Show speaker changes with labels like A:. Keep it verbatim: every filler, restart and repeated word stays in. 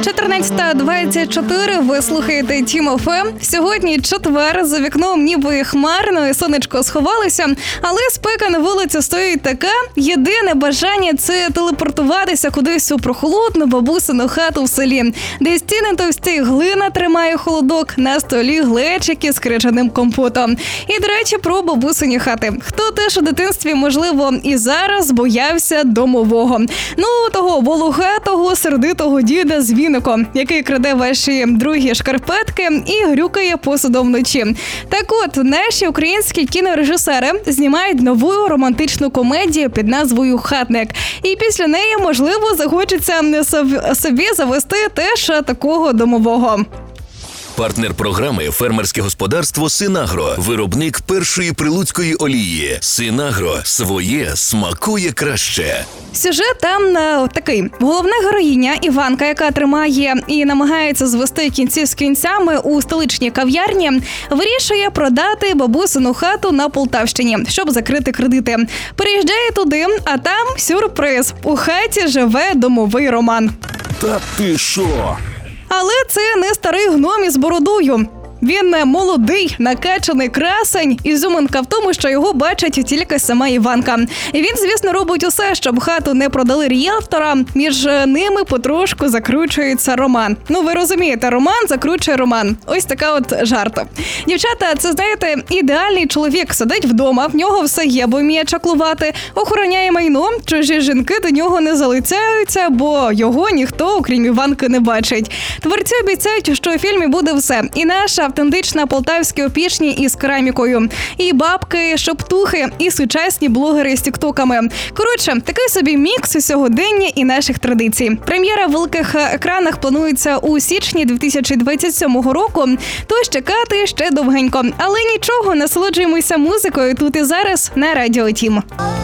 A: чотирнадцята двадцять чотири, ви слухаєте Тім еф ем. Сьогодні четвер, за вікном ніби хмарно і сонечко сховалося, але спека на вулиці стоїть така. Єдине бажання – це телепортуватися кудись у прохолодну бабусину хату в селі, де стіни товсті, глина тримає холодок, на столі глечики з крижаним компотом. І, до речі, про бабусині хати. Хто теж у дитинстві, можливо, і зараз боявся домового. Ну, того волохатого, сердитого діда з віником, який краде ваші другі шкарпетки і грюкає посудом вночі. Так от, наші українські кінорежисери знімають нову романтичну комедію під назвою «Хатник». І після неї, можливо, захочеться собі завести теж такого домового.
B: Партнер програми – фермерське господарство «Синагро», виробник першої прилуцької олії. «Синагро» – своє смакує краще.
A: Сюжет там е, такий. Головна героїня Іванка, яка тримає і намагається звести кінці з кінцями у столичній кав'ярні, вирішує продати бабусину хату на Полтавщині, щоб закрити кредити. Переїжджає туди, а там сюрприз. У хаті живе домовий Роман.
C: Та ти шо?
A: Але це не старий гном із бородою. Він не молодий, накачаний красень. Ізюминка в тому, що його бачить тільки сама Іванка. І він, звісно, робить усе, щоб хату не продали ріелтора. Між ними потрошку закручується роман. Ну, ви розумієте, роман закручує роман. Ось така от жарта. Дівчата, це, знаєте, ідеальний чоловік. Сидить вдома, в нього все є, бо вміє чаклувати, охороняє майно, чужі жінки до нього не залицяються, бо його ніхто, окрім Іванки, не бачить. Творці обіцяють, що у фільмі буде все. І наша автентична полтавські опішні із керамікою. І бабки, шоптухи, і сучасні блогери з тіктоками. Коротше, такий собі мікс сьогодення і наших традицій. Прем'єра в великих екранах планується у січні дві тисячі двадцять сьомого року, тож чекати ще довгенько. Але нічого, насолоджуємося музикою тут і зараз на Радіо Тім.